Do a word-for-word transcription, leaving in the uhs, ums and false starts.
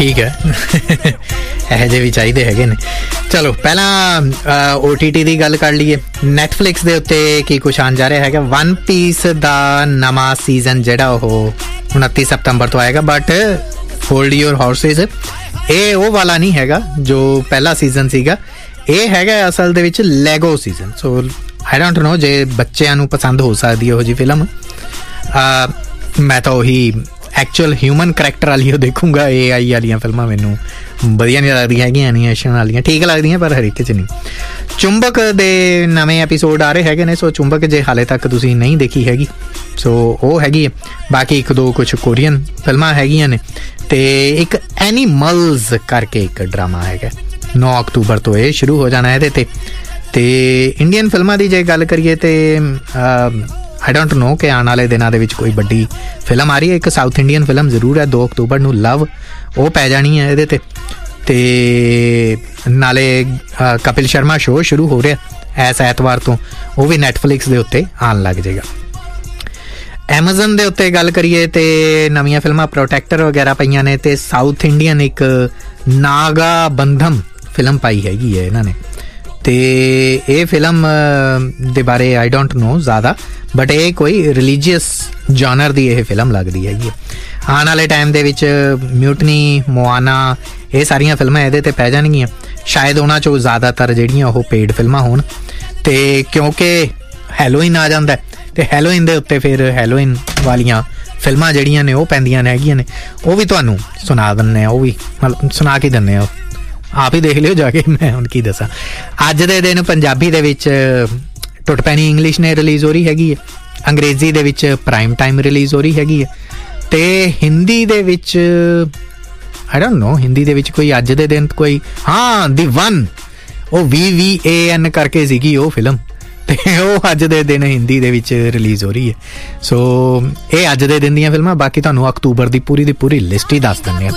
ਠੀਕ ਹੈ, ਇਹੋ ਜਿਹੇ ਵੀ ਚਾਹੀਦੇ ਹੈਗੇ ਨੇ। ਚਲੋ ਪਹਿਲਾਂ ਓ ਟੀ ਟੀ ਦੀ ਗੱਲ ਕਰ ਲਈਏ। ਨੈਟਫਲਿਕਸ ਦੇ ਉੱਤੇ ਕੀ ਕੁਛ ਆਉਣ ਜਾ ਰਿਹਾ ਹੈਗਾ। ਵਨ ਪੀਸ ਦਾ ਨਵਾਂ ਸੀਜ਼ਨ ਜਿਹੜਾ ਉਹ ਉਨੱਤੀ ਸਤੰਬਰ ਤੋਂ ਆਏਗਾ, ਬਟ ਹੋਲਡ ਯੂਰ ਹੌਰਸਿਸ, ਇਹ ਉਹ ਵਾਲਾ ਨਹੀਂ ਹੈਗਾ ਜੋ ਪਹਿਲਾ ਸੀਜ਼ਨ ਸੀਗਾ। ਇਹ ਹੈਗਾ ਅਸਲ ਦੇ ਵਿੱਚ Legault season. So I don't know ਜੇ ਬੱਚਿਆਂ ਨੂੰ ਪਸੰਦ ਹੋ ਸਕਦੀ ਉਹੋ ਜਿਹੀ ਫਿਲਮ। ਮੈਂ ਤਾਂ ਉਹੀ ਐਕਚੁਅਲ ਹਿਊਮਨ ਕਰੈਕਟਰ ਵਾਲੀ ਉਹ ਦੇਖੂੰਗਾ। ਏ ਆਈ ਵਾਲੀਆਂ ਫਿਲਮਾਂ ਮੈਨੂੰ ਵਧੀਆ ਨਹੀਂ ਲੱਗਦੀਆਂ ਹੈਗੀਆਂ, ਐਨੀਮੇਸ਼ਨ ਵਾਲੀਆਂ ਠੀਕ ਲੱਗਦੀਆਂ ਪਰ ਹਰ ਇੱਕ 'ਚ ਨਹੀਂ। ਚੁੰਬਕ ਦੇ ਨਵੇਂ ਐਪੀਸੋਡ ਆ ਰਹੇ ਹੈਗੇ ਨੇ। ਸੋ ਚੁੰਬਕ ਜੇ ਹਾਲੇ ਤੱਕ ਤੁਸੀਂ ਨਹੀਂ ਦੇਖੀ ਹੈਗੀ ਸੋ ਉਹ ਹੈਗੀ ਹੈ। ਬਾਕੀ ਇੱਕ ਦੋ ਕੁਛ ਕੋਰੀਅਨ ਫਿਲਮਾਂ ਹੈਗੀਆਂ ਨੇ, ਅਤੇ ਇੱਕ ਐਨੀਮਲਜ਼ ਕਰਕੇ ਇੱਕ ਡਰਾਮਾ ਹੈਗਾ। ਨੌ ਅਕਤੂਬਰ ਤੋਂ ਇਹ ਸ਼ੁਰੂ ਹੋ ਜਾਣਾ ਇਹਦੇ 'ਤੇ। ਅਤੇ ਇੰਡੀਅਨ ਫਿਲਮਾਂ ਦੀ ਜੇ ਗੱਲ ਕਰੀਏ ਤਾਂ ਆਈ ਡੋਂਟ ਨੋ ਕਿ ਆਉਣ ਵਾਲੇ ਦਿਨਾਂ ਦੇ ਵਿੱਚ ਕੋਈ ਵੱਡੀ ਫਿਲਮ ਆ ਰਹੀ ਹੈ। ਇੱਕ ਸਾਊਥ ਇੰਡੀਅਨ ਫਿਲਮ ਜ਼ਰੂਰ ਹੈ ਦੋ ਅਕਤੂਬਰ ਨੂੰ, ਲਵ, ਉਹ ਪੈ ਜਾਣੀ ਹੈ ਇਹਦੇ 'ਤੇ। ਅਤੇ ਨਾਲੇ ਕਪਿਲ ਸ਼ਰਮਾ ਸ਼ੋਅ ਸ਼ੁਰੂ ਹੋ ਰਿਹਾ ਇਸ ਐਤਵਾਰ ਤੋਂ, ਉਹ ਵੀ ਨੈਟਫਲਿਕਸ ਦੇ ਉੱਤੇ ਆਉਣ ਲੱਗ ਜਾਏਗਾ। ਐਮਾਜ਼ਨ ਦੇ ਉੱਤੇ ਗੱਲ ਕਰੀਏ ਤਾਂ ਨਵੀਆਂ ਫਿਲਮਾਂ ਪ੍ਰੋਟੈਕਟਰ ਵਗੈਰਾ ਪਈਆਂ ਨੇ, ਅਤੇ ਸਾਊਥ ਇੰਡੀਅਨ ਇੱਕ ਨਾਗਾ ਬੰਧਮ ਫਿਲਮ ਪਾਈ ਹੈਗੀ ਹੈ ਇਹਨਾਂ ਨੇ। ਅਤੇ ਇਹ ਫਿਲਮ ਦੇ ਬਾਰੇ ਆਈ ਡੋਂਟ ਨੋ ਜ਼ਿਆਦਾ, ਬਟ ਇਹ ਕੋਈ ਰਿਲੀਜੀਅਸ ਜੋਨਰ ਦੀ ਇਹ ਫਿਲਮ ਲੱਗਦੀ ਹੈਗੀ ਹੈ। ਆਉਣ ਵਾਲੇ ਟਾਈਮ ਦੇ ਵਿੱਚ ਮਿਊਟਨੀ, ਮੋਆਨਾ, ਇਹ ਸਾਰੀਆਂ ਫਿਲਮਾਂ ਇਹਦੇ 'ਤੇ ਪੈ ਜਾਣਗੀਆਂ। ਸ਼ਾਇਦ ਉਹਨਾਂ 'ਚੋਂ ਜ਼ਿਆਦਾਤਰ ਜਿਹੜੀਆਂ ਉਹ ਪੇਡ ਫਿਲਮਾਂ ਹੋਣ, ਅਤੇ ਕਿਉਂਕਿ ਹੈਲੋਇਨ ਆ ਜਾਂਦਾ ਅਤੇ ਹੈਲੋਇਨ ਦੇ ਉੱਤੇ ਫਿਰ ਹੈਲੋਇਨ ਵਾਲੀਆਂ ਫਿਲਮਾਂ ਜਿਹੜੀਆਂ ਨੇ ਉਹ ਪੈਂਦੀਆਂ ਨੇ ਹੈਗੀਆਂ ਨੇ। ਉਹ ਵੀ ਤੁਹਾਨੂੰ ਸੁਣਾ ਦਿੰਦੇ ਆ, ਉਹ ਵੀ ਮਤਲਬ ਸੁਣਾ ਕੇ ਦਿੰਦੇ ਆ, ਆਪ ਹੀ ਦੇਖ ਲਿਓ ਜਾ ਕੇ, ਮੈਂ ਹੁਣ ਕੀ ਦੱਸਾਂ। ਅੱਜ ਦੇ ਦਿਨ ਪੰਜਾਬੀ ਦੇ ਵਿੱਚ ਟੁੱਟ ਪੈਣੀ ਇੰਗਲਿਸ਼ ਨੇ ਰਿਲੀਜ਼ ਹੋ ਰਹੀ ਹੈਗੀ ਹੈ, ਅੰਗਰੇਜ਼ੀ ਦੇ ਵਿੱਚ ਪ੍ਰਾਈਮ ਟਾਈਮ ਰਿਲੀਜ਼ ਹੋ ਰਹੀ ਹੈਗੀ ਹੈ, ਅਤੇ ਹਿੰਦੀ ਦੇ ਵਿੱਚ ਆਈ ਡੋਂਟ ਨੋ ਹਿੰਦੀ ਦੇ ਵਿੱਚ ਕੋਈ ਅੱਜ ਦੇ ਦਿਨ ਕੋਈ ਹਾਂ ਦੀ ਵਨ, ਉਹ ਵੀ ਵੀ ਏ ਐਨ ਕਰਕੇ ਸੀਗੀ ਉਹ ਫਿਲਮ, ਅਤੇ ਉਹ ਅੱਜ ਦੇ ਦਿਨ ਹਿੰਦੀ ਦੇ ਵਿੱਚ ਰਿਲੀਜ਼ ਹੋ ਰਹੀ ਹੈ। ਸੋ ਇਹ ਅੱਜ ਦੇ ਦਿਨ ਦੀਆਂ ਫਿਲਮਾਂ। ਬਾਕੀ ਤੁਹਾਨੂੰ ਅਕਤੂਬਰ ਦੀ ਪੂਰੀ ਦੀ ਪੂਰੀ ਲਿਸਟ ਹੀ ਦੱਸ ਦਿੰਦੇ ਹਾਂ।